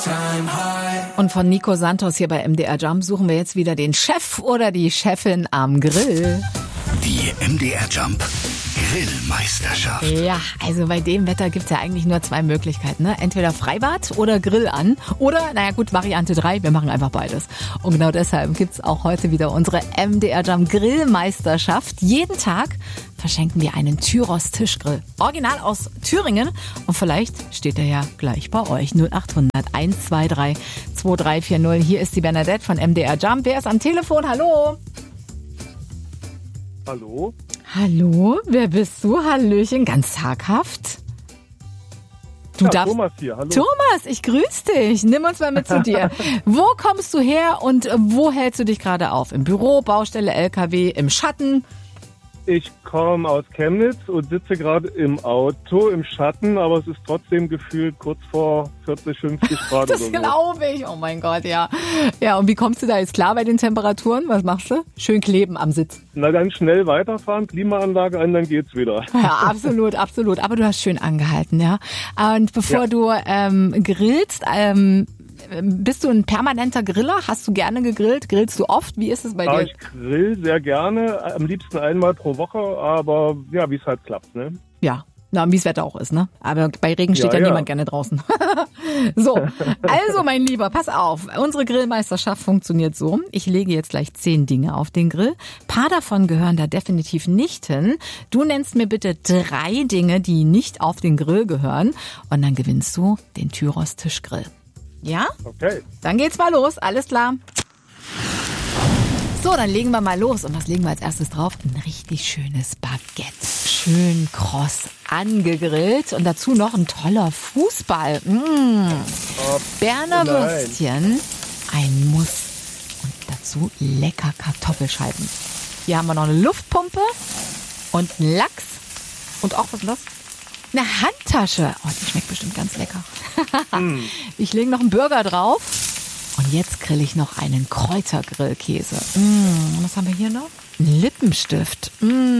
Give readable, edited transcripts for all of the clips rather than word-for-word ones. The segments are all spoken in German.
Und von Nico Santos hier bei MDR Jump suchen wir jetzt wieder den Chef oder die Chefin am Grill. Die MDR Jump Grillmeisterschaft. Ja, also bei dem Wetter gibt's ja eigentlich nur zwei Möglichkeiten, ne? Entweder Freibad oder Grill an. Oder, naja gut, Variante 3, wir machen einfach beides. Und genau deshalb gibt's auch heute wieder unsere MDR Jump Grillmeisterschaft. Jeden Tag verschenken wir einen Tyros Tischgrill. Original aus Thüringen. Und vielleicht steht er ja gleich bei euch. 0800 123 2340. Hier ist die Bernadette von MDR Jump. Wer ist am Telefon? Hallo. Hallo? Hallo, wer bist du? Hallöchen, ganz zaghaft. Du darfst. Thomas hier, hallo. Thomas, ich grüße dich. Nimm uns mal mit zu dir. Wo kommst du her und wo hältst du dich gerade auf? Im Büro, Baustelle, LKW, im Schatten? Ich komme aus Chemnitz und sitze gerade im Auto im Schatten, aber es ist trotzdem gefühlt kurz vor 40, 50 Grad Das oder so. glaube ich. Oh mein Gott, ja. Ja, und wie kommst du da jetzt klar bei den Temperaturen? Was machst du? Schön kleben am Sitz. Na dann schnell weiterfahren, Klimaanlage an, dann geht's wieder. Ja, absolut, absolut. Aber du hast schön angehalten, ja. Und bevor du grillst, bist du ein permanenter Griller? Hast du gerne gegrillt? Grillst du oft? Wie ist es bei dir? Ich grill sehr gerne, am liebsten einmal pro Woche, aber ja, wie es halt klappt, ne? Ja, na, wie das Wetter auch ist, ne? Aber bei Regen steht ja niemand gerne draußen. So, also mein Lieber, pass auf. Unsere Grillmeisterschaft funktioniert so. Ich lege jetzt gleich 10 Dinge auf den Grill. Ein paar davon gehören da definitiv nicht hin. Du nennst mir bitte 3 Dinge, die nicht auf den Grill gehören. Und dann gewinnst du den Tyros Tischgrill. Ja? Okay. Dann geht's mal los, alles klar. So, dann legen wir mal los. Und was legen wir als erstes drauf? Ein richtig schönes Baguette. Schön kross angegrillt. Und dazu noch ein toller Fußball. Berner Würstchen. Ein Muss. Und dazu lecker Kartoffelscheiben. Hier haben wir noch eine Luftpumpe und einen Lachs. Und auch, was ist das? Eine Handtasche. Oh, die schmeckt bestimmt ganz lecker. Ich lege noch einen Burger drauf. Und jetzt grill ich noch einen Kräutergrillkäse. Was haben wir hier noch? Ein Lippenstift.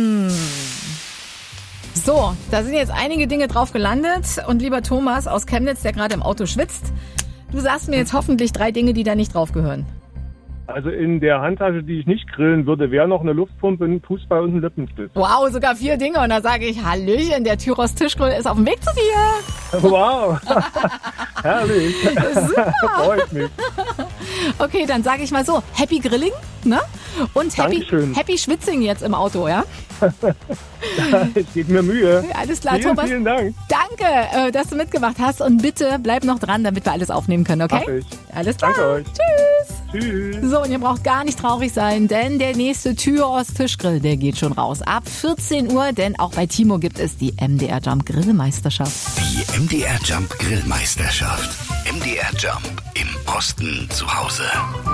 So, da sind jetzt einige Dinge drauf gelandet. Und lieber Thomas aus Chemnitz, der gerade im Auto schwitzt, du sagst mir jetzt hoffentlich 3 Dinge, die da nicht drauf gehören. Also in der Handtasche, die ich nicht grillen würde, wäre noch eine Luftpumpe, ein Fußball und ein Lippenstift. Wow, sogar 4 Dinge. Und da sage ich, Hallöchen, der Tyros Tischgrill ist auf dem Weg zu dir. Wow, herrlich. Super. Freut mich. Okay, dann sage ich mal so, Happy Grilling, ne? Und Dankeschön. Happy Schwitzing jetzt im Auto, ja? Es geht mir Mühe. Alles klar, Vielen, Thomas. vielen Dank. Danke, dass du mitgemacht hast. Und bitte bleib noch dran, damit wir alles aufnehmen können, okay? Mach ich. Alles klar. Danke euch. Tschüss. Tschüss. So, und ihr braucht gar nicht traurig sein, denn der nächste Tyros Tischgrill, der geht schon raus. Ab 14 Uhr, denn auch bei Timo gibt es die MDR Jump Grillmeisterschaft. Die MDR Jump Grillmeisterschaft. MDR Jump im Osten zu Hause.